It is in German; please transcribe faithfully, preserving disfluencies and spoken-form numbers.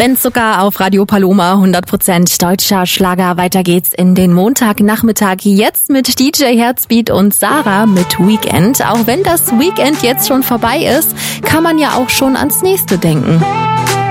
Wenn sogar auf Radio Paloma hundert Prozent deutscher Schlager. Weiter geht's in den Montagnachmittag. Jetzt mit D J Herzbeat und Sarah mit Weekend. Auch wenn das Weekend jetzt schon vorbei ist, kann man ja auch schon ans nächste denken.